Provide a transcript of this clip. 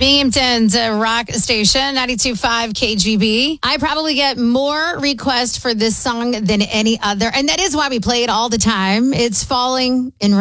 Binghamton's rock station, 92.5 KGB. I probably get more requests for this song than any other, and that is why we play it all the time. It's Falling in